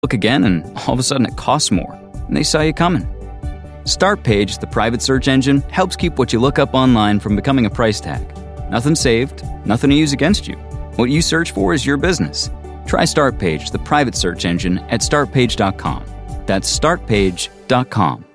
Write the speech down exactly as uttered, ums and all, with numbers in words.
Look again, and all of a sudden it costs more, and they saw you coming. Startpage, the private search engine, helps keep what you look up online from becoming a price tag. Nothing saved, nothing to use against you. What you search for is your business. Try Startpage, the private search engine, at start page dot com. That's start page dot com.